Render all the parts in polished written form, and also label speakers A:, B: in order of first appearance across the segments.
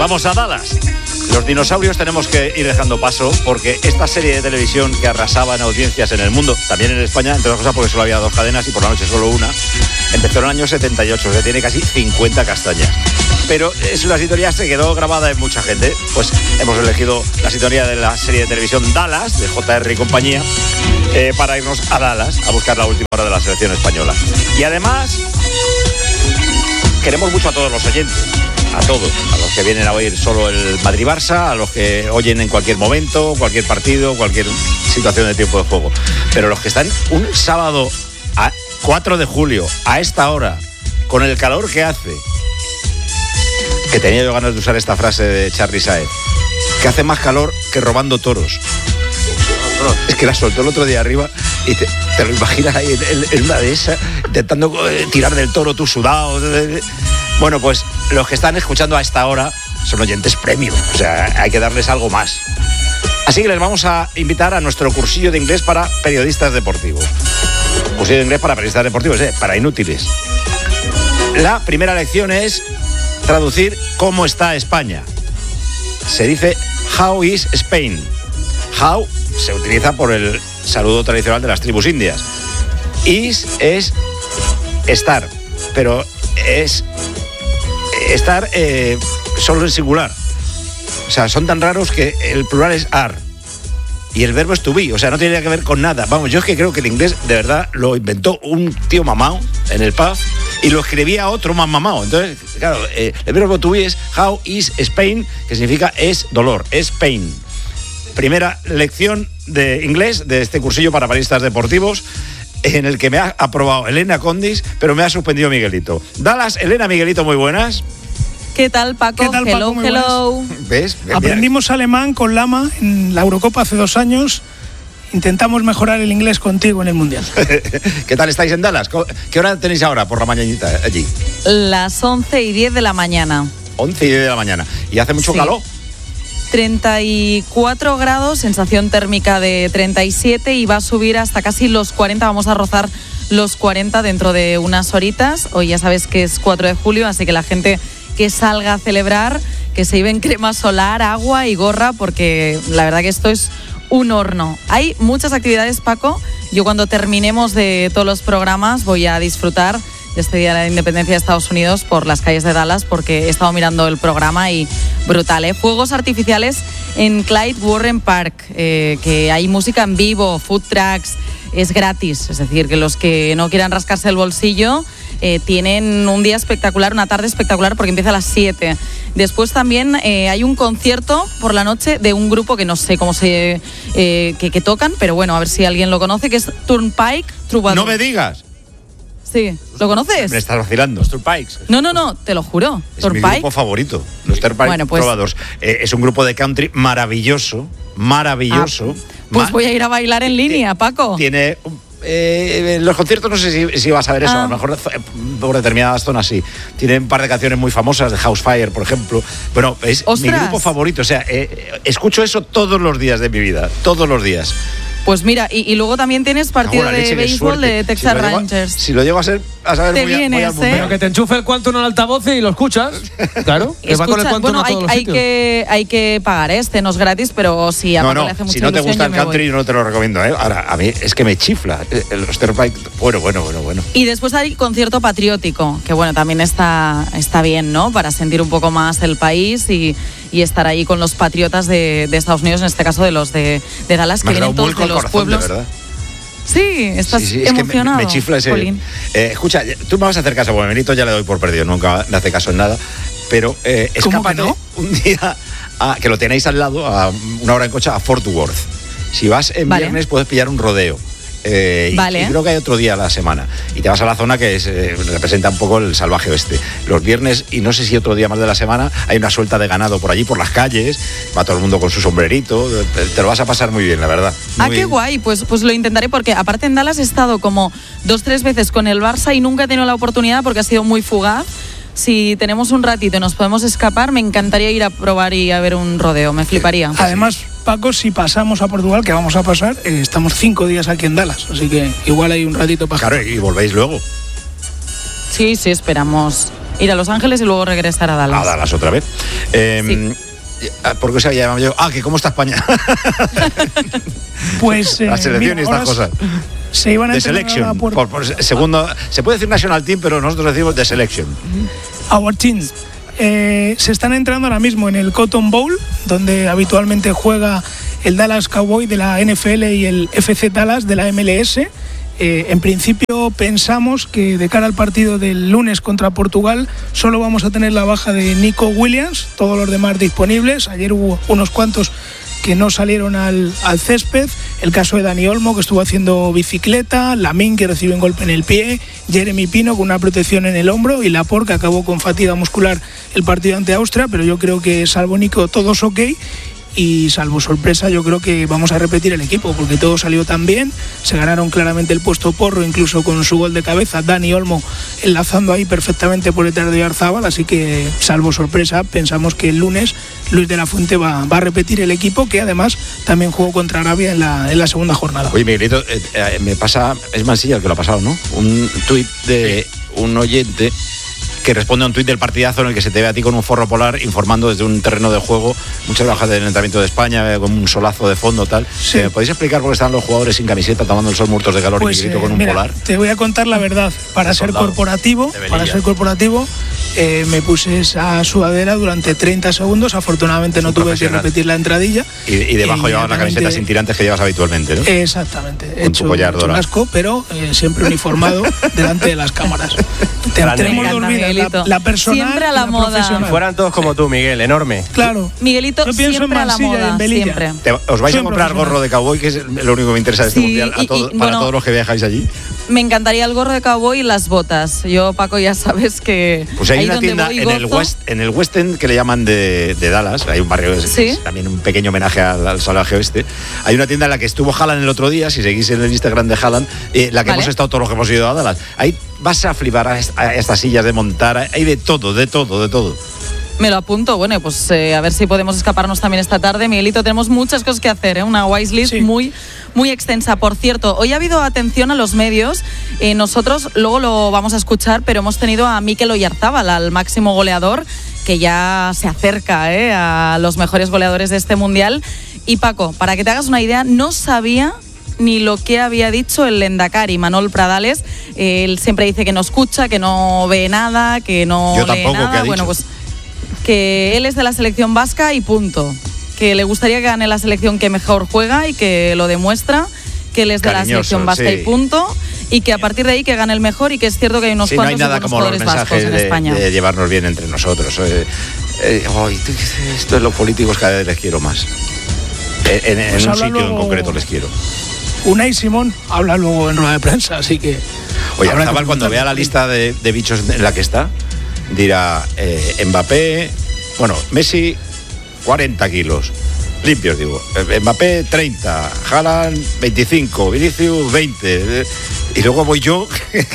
A: vamos a Dallas. Los dinosaurios tenemos que ir dejando paso porque esta serie de televisión que arrasaba en audiencias en el mundo, también en España, entre otras cosas porque solo había 2 cadenas y por la noche solo una, empezó en el año 78, o sea, tiene casi 50 castañas. Pero la sintonía se quedó grabada en mucha gente. Pues hemos elegido la sintonía de la serie de televisión Dallas, de JR y compañía, para irnos a Dallas a buscar la última hora de la selección española. Y además, queremos mucho a todos los oyentes. A todos, a los que vienen a oír solo el Madrid-Barça, a los que oyen en cualquier momento, cualquier partido, cualquier situación de tiempo de juego. Pero los que están un sábado a 4 de julio, a esta hora, con el calor que hace, que tenía yo ganas de usar esta frase de Charly Saez, que hace más calor que robando toros. Es que la soltó el otro día arriba y te lo imaginas ahí en una de esas, intentando tirar del toro tú sudado. Bueno, pues los que están escuchando a esta hora son oyentes premium, o sea, hay que darles algo más. Así que les vamos a invitar a nuestro cursillo de inglés para periodistas deportivos. Cursillo de inglés para periodistas deportivos, para inútiles. La primera lección es traducir cómo está España. Se dice how is Spain. How se utiliza por el saludo tradicional de las tribus indias. Is es estar, pero es estar solo en singular. O sea, son tan raros que el plural es are y el verbo es to be, o sea, no tiene que ver con nada. Vamos, yo es que creo que el inglés de verdad lo inventó un tío mamao en el pub y lo escribía otro más mamao. Entonces, claro, el verbo to be es how is Spain, que significa es dolor, es pain. Primera lección de inglés de este cursillo para periodistas deportivos, en el que me ha aprobado Elena Condis, pero me ha suspendido Miguelito. Dallas, Elena, Miguelito, muy buenas.
B: ¿Qué tal, Paco?
C: ¿Qué tal,
B: hello,
C: Paco? Muy
B: hello.
A: ¿Ves?
C: Aprendimos alemán con Lama en la Eurocopa hace 2 años. Intentamos mejorar el inglés contigo en el Mundial.
A: ¿Qué tal estáis en Dallas? ¿Qué hora tenéis ahora por la mañanita allí?
B: Las 11:10 de la mañana.
A: 11:10 de la mañana. ¿Y hace mucho calor?
B: 34 grados, sensación térmica de 37 y va a subir hasta casi los 40. Vamos a rozar los 40 dentro de unas horitas. Hoy ya sabes que es 4 de julio, así que la gente que salga a celebrar, que se lleven crema solar, agua y gorra, porque la verdad que esto es un horno. Hay muchas actividades, Paco. Yo cuando terminemos de todos los programas voy a disfrutar de este Día de la Independencia de Estados Unidos por las calles de Dallas, porque he estado mirando el programa y brutal, ¿eh? Fuegos artificiales en Clyde Warren Park, que hay música en vivo, food trucks, es gratis, es decir, que los que no quieran rascarse el bolsillo tienen un día espectacular, una tarde espectacular, porque empieza a las 7. Después también hay un concierto por la noche de un grupo que no sé cómo que tocan, pero bueno, a ver si alguien lo conoce, que es Turnpike Troubadour.
A: No me digas.
B: Sí, ¿lo conoces?
A: Me estás vacilando. Los Turnpikes.
B: No, te lo juro.
A: Es mi grupo favorito, los Turnpike
B: bueno, pues,
A: Troubadours. Es un grupo de country maravilloso.
B: Pues voy a ir a bailar en línea, Paco.
A: Tiene... los conciertos no sé si vas a ver eso, a lo mejor por determinadas zonas sí. Tiene un par de canciones muy famosas, de Housefire, por ejemplo. Bueno, es mi grupo favorito, o sea, escucho eso todos los días de mi vida, todos los días.
B: Pues mira, y luego también tienes partido de béisbol de Texas Rangers.
A: Si lo llego a saber
B: te
A: muy
B: vienes,
A: al mundial.
D: Pero que te enchufe el Quantum en el altavoz y lo escuchas. Claro, que va con el Quantum a todos los sitios.
B: Hay que pagar, no es gratis, pero si a Paco le hace mucha
A: si no te
B: ilusión,
A: gusta el country, yo no te lo recomiendo, Ahora, a mí es que me chifla los Turnpike. Bueno.
B: Y después hay concierto patriótico, que bueno, también está bien, ¿no? Para sentir un poco más el país y estar ahí con los patriotas de Estados Unidos, en este caso de los de Dallas, que vienen todos de los pueblos.
A: De verdad.
B: Sí, estás emocionado.
A: Es que me chifla ese. Escucha, tú me vas a hacer caso, porque Benito ya le doy por perdido, nunca me hace caso en nada. Pero escápate un día, que lo tenéis al lado, a 1 hora en coche, a Fort Worth. Si vas en viernes, puedes pillar un rodeo. Y creo que hay otro día a la semana y te vas a la zona que representa un poco el salvaje oeste. Los viernes, y no sé si otro día más de la semana, hay una suelta de ganado por allí, por las calles, va todo el mundo con su sombrerito, te lo vas a pasar muy bien, la verdad.
B: Qué guay, pues lo intentaré, porque aparte en Dallas he estado como 2-3 veces con el Barça y nunca he tenido la oportunidad porque ha sido muy fugaz. Si tenemos un ratito y nos podemos escapar, me encantaría ir a probar y a ver un rodeo, me fliparía.
C: Además, Paco, si pasamos a Portugal, que vamos a pasar, estamos 5 días aquí en Dallas, así que igual hay un ratito para...
A: Claro, y volvéis luego.
B: Sí, esperamos ir a Los Ángeles y luego regresar a Dallas.
A: A Dallas otra vez.
B: Sí.
A: ¿Por qué se había llamado yo? Que ¿cómo está España?
C: Pues
A: la selección y estas cosas.
C: Se iban a
A: The Selection. Segundo, se puede decir National Team, pero nosotros decimos The Selection.
C: Our Team. Se están entrenando ahora mismo en el Cotton Bowl, donde habitualmente juega el Dallas Cowboy de la NFL y el FC Dallas de la MLS. En principio pensamos que de cara al partido del lunes contra Portugal solo vamos a tener la baja de Nico Williams, todos los demás disponibles. Ayer hubo unos cuantos que no salieron al césped, el caso de Dani Olmo, que estuvo haciendo bicicleta, Lamine, que recibe un golpe en el pie, Jeremy Pino con una protección en el hombro y Laporte, que acabó con fatiga muscular el partido ante Austria, pero yo creo que salvo Nico todos ok. Y salvo sorpresa, yo creo que vamos a repetir el equipo, porque todo salió tan bien, se ganaron claramente el puesto Porro, incluso con su gol de cabeza, Dani Olmo enlazando ahí perfectamente por detrás de Oyarzábal, así que salvo sorpresa, pensamos que el lunes Luis de la Fuente va a repetir el equipo, que además también jugó contra Arabia en la segunda jornada.
A: Oye, Miguelito, me pasa, es Mansilla el que lo ha pasado, ¿no? Un tuit de un oyente que responde a un tuit del partidazo en el que se te ve a ti con un forro polar informando desde un terreno de juego, muchas bajas del entrenamiento de España, con un solazo de fondo, tal.
C: Sí.
A: ¿Me podéis explicar por qué están los jugadores sin camiseta tomando el sol muertos de calor y Miguelito con un polar?
C: Te voy a contar la verdad. Para ser corporativo, me puse esa sudadera durante 30 segundos. Afortunadamente no tuve que repetir la entradilla.
A: Y debajo llevaba la camiseta sin tirantes que llevas habitualmente, ¿no?
C: Exactamente.
A: Con tu collar dorado.
C: Asco, pero siempre uniformado delante de las cámaras. Tenemos dos vidas, la personal
B: siempre a la moda.
C: Profesional.
D: Si fueran todos como tú, Miguel, enorme.
C: Claro.
B: Miguelito,
C: yo pienso
B: siempre
C: en
B: a la
C: Mansilla,
B: moda,
C: en Velilla.
B: siempre.
A: ¿Os vais a comprar gorro de cowboy, que es lo único que me interesa de este mundial, para todos los que viajáis allí?
B: Me encantaría el gorro de cowboy y las botas. Yo, Paco, ya sabes que
A: pues hay una tienda en el West End que le llaman de Dallas. Hay un barrio que es también un pequeño homenaje al salvaje oeste. Hay una tienda en la que estuvo Haaland el otro día, si seguís en el Instagram de Haaland, la que hemos estado todos los que hemos ido a Dallas. Ahí vas a flipar a estas sillas de montar, hay de todo.
B: Me lo apunto, bueno, pues a ver si podemos escaparnos también esta tarde. Miguelito, tenemos muchas cosas que hacer, una wishlist muy extensa. Por cierto, hoy ha habido atención a los medios, nosotros luego lo vamos a escuchar, pero hemos tenido a Mikel Oyarzábal, al máximo goleador, que ya se acerca a los mejores goleadores de este mundial. Y Paco, para que te hagas una idea, no sabía ni lo que había dicho el Lendakari, Manol Pradales. Él siempre dice que no escucha, que no ve nada, que no lee nada.
A: ¿Qué ha dicho?
B: Bueno, pues que él es de la selección vasca y punto. Que le gustaría que gane la selección que mejor juega y que lo demuestra. Que él es de la selección vasca y punto. Y que a partir de ahí que gane el mejor, y que es cierto que hay unos cuantos jugadores vascos en España.
A: De llevarnos bien entre nosotros. Esto es los políticos, cada vez les quiero más. En un sitio en concreto les quiero.
C: Unai Simón habla luego en rueda de prensa, así que...
A: Oye, Zabal, cuando vea la lista de bichos en la que está, dirá Mbappé, Messi 40 kilos, limpios digo, Mbappé 30, Haaland 25, Vinicius 20, y luego voy yo,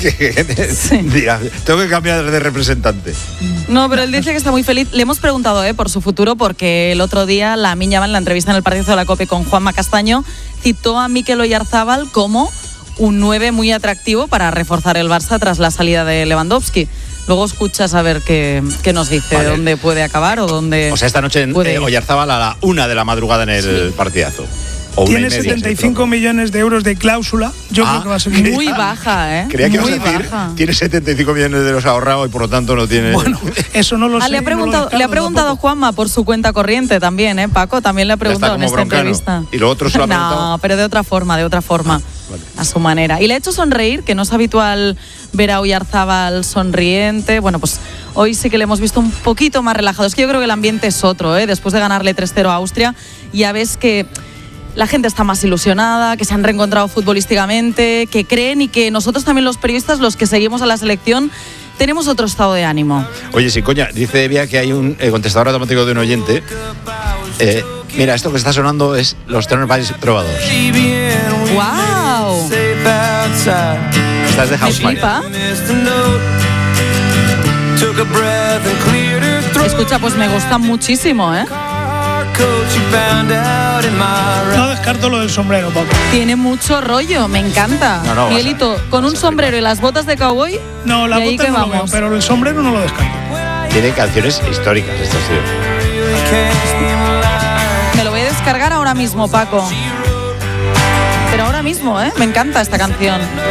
A: dirá, tengo que cambiar de representante.
B: No, pero él dice que está muy feliz. Le hemos preguntado por su futuro, porque el otro día la Miña en la entrevista en el partido de la COPE con Juanma Castaño citó a Mikel Oyarzábal como un 9 muy atractivo para reforzar el Barça tras la salida de Lewandowski. Luego escuchas a ver qué nos dice, dónde puede acabar o dónde...
A: O sea, esta noche Oyarzábal a la 1 de la madrugada en el partidazo.
C: Tiene 75 millones de euros de cláusula. Yo creo que va a ser
B: muy baja,
A: Creía que ibas a decir, tiene 75 millones de euros ahorrados y por lo tanto no tiene...
C: Bueno, eso no lo sé.
B: Le ha preguntado Juanma por su cuenta corriente también, Paco, también le ha preguntado en esta entrevista.
A: ¿Y lo otro se lo ha preguntado?
B: No, pero de otra forma, vale. A su manera. Y le ha hecho sonreír, que no es habitual ver a Oyarzábal sonriente. Bueno, pues hoy sí que le hemos visto un poquito más relajado. Es que yo creo que el ambiente es otro, después de ganarle 3-0 a Austria. Ya ves que la gente está más ilusionada, que se han reencontrado futbolísticamente, que creen, y que nosotros también los periodistas, los que seguimos a la selección, tenemos otro estado de ánimo.
A: Oye, sí, coña, dice Evia que hay un contestador automático de un oyente. Mira, esto que está sonando es los Tenor Boys Trovadors.
B: ¡Wow!
A: Estás de House Party.
B: Escucha, pues me gusta muchísimo,
C: No descarto lo del sombrero, Paco.
B: Tiene mucho rollo, me encanta. Miguelito, con un sombrero y las botas de cowboy.
C: No, las botas no lo veo, pero el sombrero no lo descarto.
A: Tiene canciones históricas estos tíos.
B: Me lo voy a descargar ahora mismo, Paco. Pero ahora mismo, me encanta esta canción.